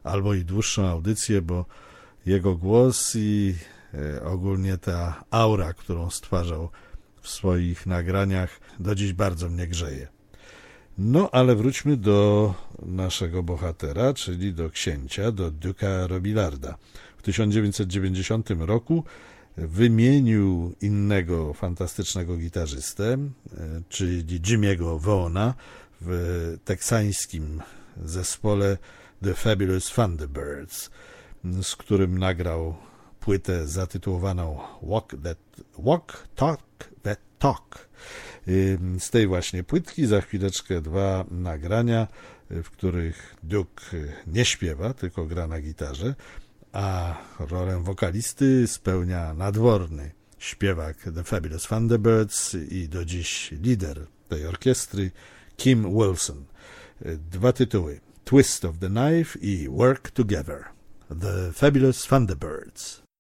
albo i dłuższą audycję, bo jego głos i ogólnie ta aura, którą stwarzał w swoich nagraniach, do dziś bardzo mnie grzeje. No, ale wróćmy do naszego bohatera, czyli do księcia, do Duke'a Robillarda. W 1990 roku wymienił innego fantastycznego gitarzystę, czyli Jimmy'ego Vaughana, w teksańskim zespole The Fabulous Thunderbirds, z którym nagrał płytę zatytułowaną Walk, Talk That Talk. Z tej właśnie płytki za chwileczkę 2 nagrania, w których Duke nie śpiewa, tylko gra na gitarze, a rolę wokalisty spełnia nadworny śpiewak The Fabulous Thunderbirds i do dziś lider tej orkiestry Kim Wilson. 2 tytuły: Twist of the Knife i Work Together. The Fabulous Thunderbirds.